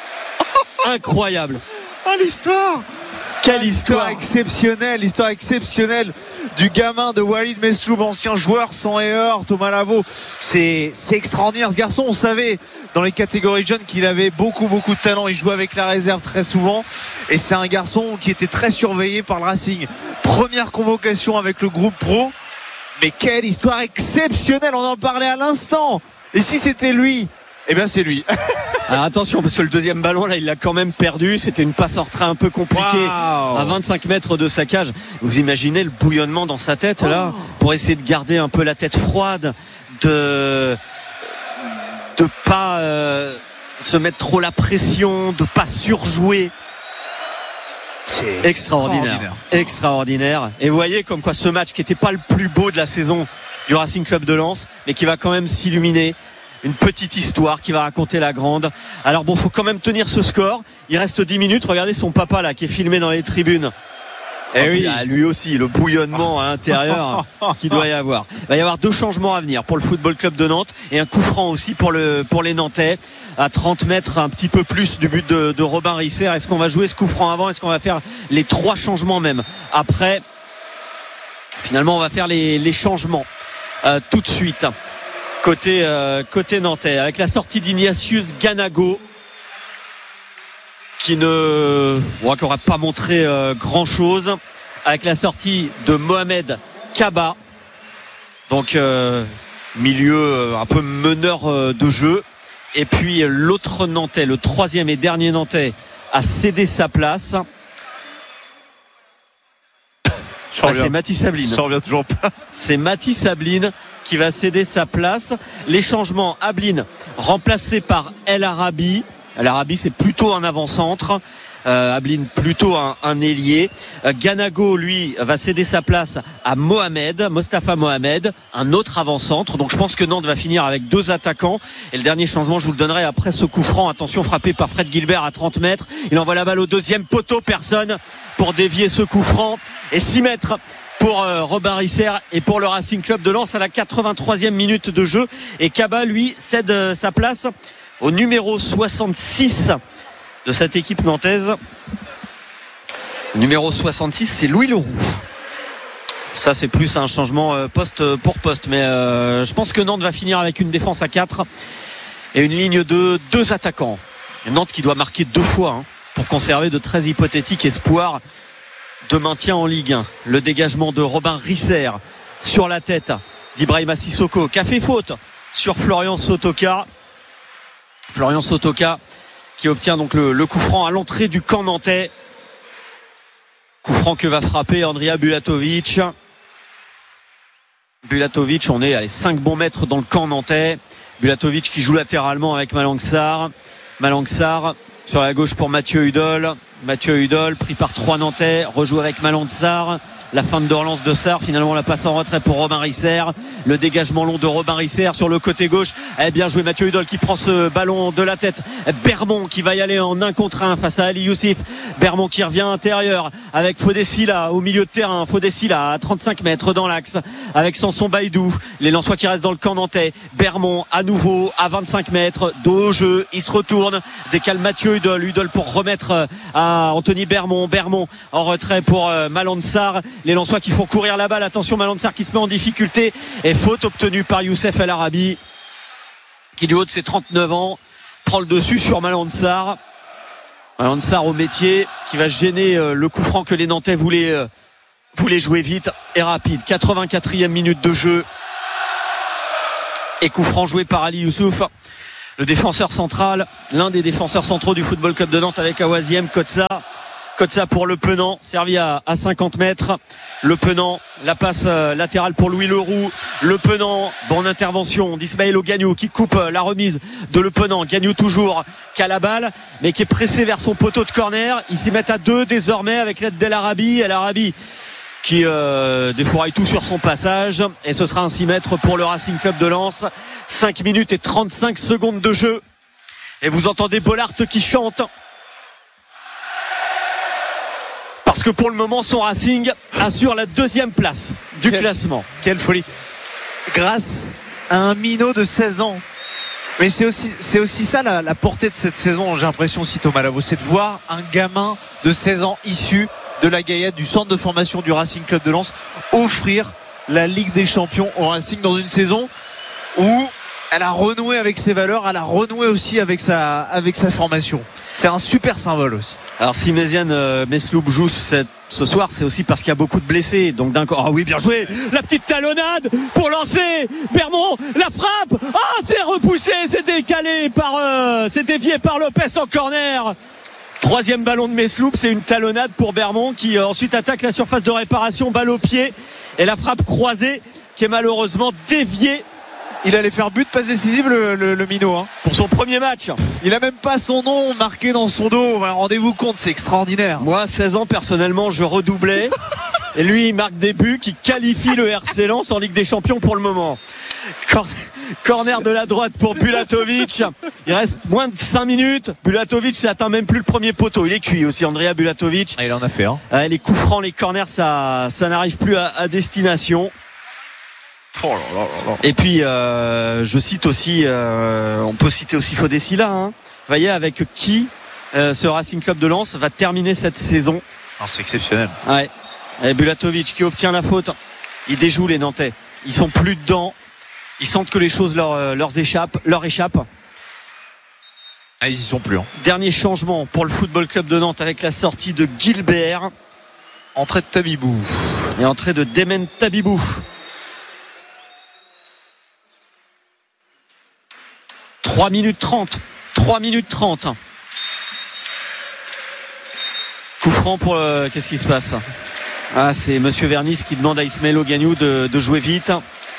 S2: Incroyable.
S1: Ah, l'histoire
S2: Quelle histoire
S1: exceptionnelle, l'histoire exceptionnelle du gamin de Walid Mesloub, ancien joueur sans erreur, Thomas Lavaux. C'est, c'est extraordinaire ce garçon. On savait dans les catégories jeunes qu'il avait beaucoup beaucoup de talent. Il jouait avec la réserve très souvent et c'est un garçon qui était très surveillé par le Racing. Première convocation avec le groupe pro. Mais quelle histoire exceptionnelle, on en parlait à l'instant. Et si c'était lui, eh bien c'est lui.
S2: Alors attention, parce que le deuxième ballon là il l'a quand même perdu. C'était une passe en retrait un peu compliquée, wow, à vingt-cinq mètres de sa cage. Vous imaginez le bouillonnement dans sa tête là, oh, pour essayer de garder un peu la tête froide, de de pas euh, se mettre trop la pression, de pas surjouer. C'est extraordinaire, extraordinaire, extraordinaire. Et vous voyez comme quoi ce match qui n'était pas le plus beau de la saison du Racing Club de Lens, mais qui va quand même s'illuminer. Une petite histoire qui va raconter la grande. Alors bon, faut quand même tenir ce score. Il reste dix minutes. Regardez son papa là qui est filmé dans les tribunes. Et oh, oui, ah, lui aussi, le bouillonnement à l'intérieur qu'il doit y avoir. Il va y avoir deux changements à venir pour le Football Club de Nantes et un coup franc aussi pour le pour les Nantais à trente mètres, un petit peu plus du but de, de Robin Risser. Est-ce qu'on va jouer ce coup franc avant? Est-ce qu'on va faire les trois changements même après? Finalement, on va faire les, les changements euh, tout de suite. Côté, euh, côté nantais, avec la sortie d'Ignatius Ganago, qui ne bon, qui n'aura pas montré euh, grand chose, avec la sortie de Mohamed Kaba, donc euh, milieu euh, un peu meneur euh, de jeu, et puis l'autre nantais, le troisième et dernier nantais, a cédé sa place. Bah, c'est Mathis Sabline.
S1: J'en reviens toujours pas.
S2: C'est Mathis Sabline qui va céder sa place. Les changements, Ablin remplacé par El Arabi. El Arabi, c'est plutôt un avant-centre. Euh, Ablin plutôt un, un ailier. euh, Ganago lui va céder sa place à Mohamed, Mostafa Mohamed, un autre avant-centre. Donc je pense que Nantes va finir avec deux attaquants. Et le dernier changement, je vous le donnerai après ce coup franc. Attention, frappé par Fred Gilbert à trente mètres. Il envoie la balle au deuxième poteau, personne pour dévier ce coup franc. Et six mètres pour euh, Robin Risser et pour le Racing Club de Lens à la quatre-vingt-troisième minute de jeu. Et Kaba lui cède euh, sa place au numéro soixante-six de cette équipe nantaise. Numéro soixante-six, c'est Louis Leroux. Ça, c'est plus un changement poste pour poste. Mais euh, je pense que Nantes va finir avec une défense à quatre et une ligne de deux attaquants. Et Nantes qui doit marquer deux fois hein, pour conserver de très hypothétiques espoirs de maintien en Ligue un. Le dégagement de Robin Risser sur la tête d'Ibrahima Sissoko, qui a fait faute sur Florian Sotoka. Florian Sotoka qui obtient donc le, le coup franc à l'entrée du camp nantais. Coup franc que va frapper Andrija Bulatovic. Bulatovic, on est à cinq bons mètres dans le camp nantais. Bulatovic qui joue latéralement avec Malang Sarr. Malang Sarr sur la gauche pour Mathieu Hudol. Mathieu Hudol pris par trois Nantais, rejoue avec Malang Sarr. La fin de relance de Sarr, finalement la passe en retrait pour Robin Risser. Le dégagement long de Robin Risser sur le côté gauche. Eh bien joué Mathieu Hudol qui prend ce ballon de la tête. Bermond qui va y aller en un contre un face à Ali Youssif. Bermond qui revient intérieur avec Fodessila au milieu de terrain. Fodessila à trente-cinq mètres dans l'axe avec Samson Baïdou. Les Lensois qui restent dans le camp nantais. Bermond à nouveau à vingt-cinq mètres, dos au jeu. Il se retourne, décale Mathieu Hudol. Hudol pour remettre à Anthony Bermond. Bermond en retrait pour Malang Sarr. Les Lensois qui font courir la balle. Attention, Malang Sarr qui se met en difficulté. Et faute obtenue par Youssef El Arabi. qui du haut de ses trente-neuf ans prend le dessus sur Malang Sarr. Malang Sarr au métier, qui va gêner le coup franc que les Nantais voulaient, voulaient jouer vite et rapide. quatre-vingt-quatrième minute de jeu. Et coup franc joué par Ali Youssouf, le défenseur central, l'un des défenseurs centraux du Football Club de Nantes, avec Awaziem Kotsa. Kotsa pour Le Penant, servi à, à cinquante mètres. Le Penant, la passe euh, latérale pour Louis Leroux. Le Penant, bonne intervention d'Ismaël Ogagnou qui coupe euh, la remise de Le Penant. Gagnou toujours qui a la balle, mais qui est pressé vers son poteau de corner. Ils s'y mettent à deux désormais avec l'aide d'El Arabi. El Arabi qui euh, défouraille tout sur son passage. Et ce sera un six mètres pour le Racing Club de Lens. cinq minutes et trente-cinq secondes de jeu. Et vous entendez Bollaert qui chante. Parce que pour le moment, son Racing assure la deuxième place du
S1: Quelle,
S2: classement.
S1: Quelle folie. Grâce à un minot de seize ans. Mais c'est aussi, c'est aussi ça la, la portée de cette saison, j'ai l'impression aussi, Thomas Lavaux, c'est de voir un gamin de seize ans issu de la Gaillette, du centre de formation du Racing Club de Lens, offrir la Ligue des Champions au Racing dans une saison où elle a renoué avec ses valeurs, elle a renoué aussi avec sa, avec sa formation. C'est un super symbole aussi.
S2: Alors si Méziane euh, Mesloub joue cette, ce soir, c'est aussi parce qu'il y a beaucoup de blessés. Donc d'un ah oui, bien joué, la petite talonnade pour lancer Bermond, la frappe. Ah, c'est repoussé, c'est décalé par, euh, c'est dévié par Lopez en corner. Troisième ballon de Mesloub, c'est une talonnade pour Bermond qui euh, ensuite attaque la surface de réparation, balle au pied, et la frappe croisée qui est malheureusement déviée.
S1: Il allait faire but, passe décisive, le, le, le minot, hein.
S2: Pour son premier match.
S1: Il a même pas son nom marqué dans son dos. Rendez-vous compte, c'est extraordinaire.
S2: Moi, seize ans, personnellement, je redoublais. Et lui, il marque des buts qui qualifient le R C Lens en Ligue des Champions pour le moment. Cor- Corner de la droite pour Bulatovic. Il reste moins de cinq minutes. Bulatovic n'atteint même plus le premier poteau. Il est cuit aussi, Andrea Bulatovic.
S1: Ah, il en a fait, hein.
S2: Euh, les coups francs, les corners, ça, ça n'arrive plus à, à destination.
S1: Oh là là là là.
S2: Et puis euh, je cite aussi, euh, on peut citer aussi Fodessila. Hein. Vous voyez avec qui euh, ce Racing Club de Lens va terminer cette saison.
S1: Non, c'est exceptionnel.
S2: Ouais. Et Bulatovic qui obtient la faute. Il déjoue les Nantais. Ils sont plus dedans. Ils sentent que les choses leur, leur échappent, leur échappent.
S1: Ah, ils y sont plus. Hein.
S2: Dernier changement pour le Football Club de Nantes avec la sortie de Gilbert.
S1: Entrée de Tabibou.
S2: Et entrée de Demen Tabibou. trois minutes trente. trois minutes trente. Coup franc pour le... Qu'est-ce qui se passe? Ah, c'est Monsieur Vernis qui demande à Ismaël Ogagnou de, de jouer vite.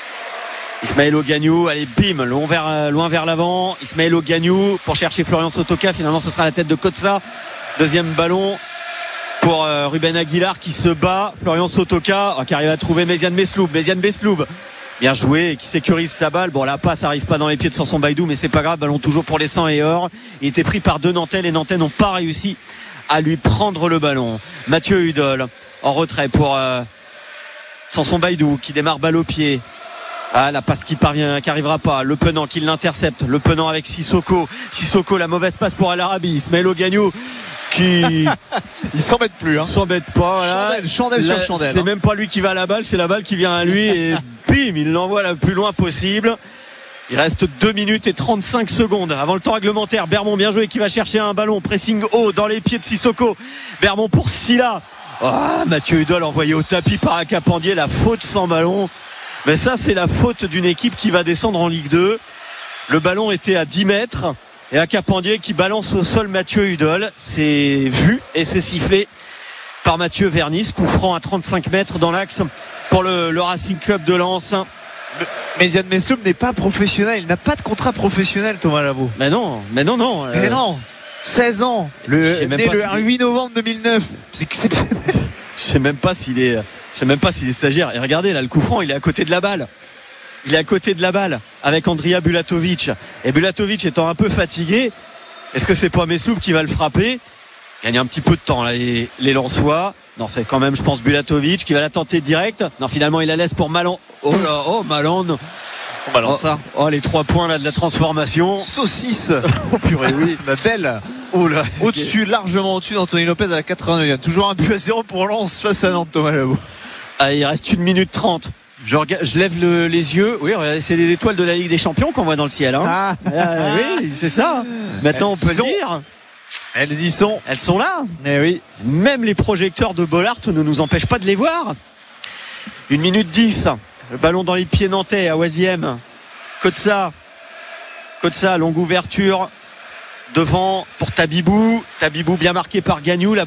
S2: Ismaël Ogagnou, allez, bim, loin vers, loin vers l'avant. Ismaël Ogagnou pour chercher Florian Sotoka. Finalement, ce sera la tête de Kotsa. Deuxième ballon pour euh, Ruben Aguilar qui se bat. Florian Sotoka oh, qui arrive à trouver Méziane Mesloub. Méziane Mesloub. Bien joué, qui sécurise sa balle. Bon, la passe arrive pas dans les pieds de Samson Baïdou, mais c'est pas grave. Ballon toujours pour les cent et or. Il était pris par deux Nantais. Les Nantais n'ont pas réussi à lui prendre le ballon. Mathieu Hudol en retrait pour euh, Samson Baïdou qui démarre balle au pied. Ah, la passe qui parvient, qui arrivera pas. Le Penant qui l'intercepte. Le Penant avec Sissoko. Sissoko, la mauvaise passe pour El Arabi. Ismaël Ogagnou qui
S1: il s'embête plus, hein.
S2: S'embête pas. Voilà.
S1: Chandelle, chandelle
S2: là,
S1: sur chandelle.
S2: C'est
S1: hein.
S2: même pas lui qui va à la balle, c'est la balle qui vient à lui et bim, il l'envoie le plus loin possible. Il reste deux minutes et trente-cinq secondes avant le temps réglementaire. Bermond bien joué qui va chercher un ballon. Pressing haut dans les pieds de Sissoko. Bermond pour Silla. Ah, Mathieu Hudol envoyé au tapis par Acapandier. La faute sans ballon. Mais ça, c'est la faute d'une équipe qui va descendre en Ligue deux. Le ballon était à dix mètres. Et Acapandier qui balance au sol Mathieu Hudol. C'est vu et c'est sifflé par Mathieu Vernis. Coup franc à trente-cinq mètres dans l'axe pour le, le Racing Club de Lens.
S1: Méziane Mesloub n'est pas professionnel. Il n'a pas de contrat professionnel, Thomas Lavaux.
S2: Mais non, mais non, non.
S1: Mais
S2: euh...
S1: non. seize ans. Le, né le si huit novembre deux mille neuf. C'est exceptionnel.
S2: Je sais même pas s'il est, je sais même pas s'il est stagiaire. Et regardez, là, le coup franc, il est à côté de la balle. Il est à côté de la balle avec Andrea Bulatovic. Et Bulatovic étant un peu fatigué, est-ce que c'est pas Mesloub qui va le frapper? Il gagne un petit peu de temps, là, les, les Lensois. Non, c'est quand même, je pense, Bulatovic qui va la tenter direct. Non, finalement, il la laisse pour Malan. Oh là, oh, Malan.
S1: On balance ça.
S2: Oh, les trois points, là, de la transformation.
S1: Saucisse. Oh, purée, oui. Ma belle.
S2: Oh là.
S1: Au-dessus, largement au-dessus d'Anthony Lopez à la quatre-vingt-neuvième. Toujours un but à zéro pour Lens face à Nantes, Thomas Lavaux.
S2: Ah, il reste une minute trente. Je, regarde, je lève le, les yeux. Oui, c'est les étoiles de la Ligue des Champions qu'on voit dans le ciel. Hein.
S1: Ah.
S2: Euh, oui, c'est ça. Maintenant, on peut
S1: Elles
S2: le dire.
S1: Elles y sont.
S2: Elles sont là.
S1: Eh oui.
S2: Même les projecteurs de Bollaert ne nous empêchent pas de les voir. Une minute dix. Le ballon dans les pieds nantais à Oisiem. Kotsa. Kotsa, longue ouverture. Devant pour Tabibou. Tabibou bien marqué par Gagnou. La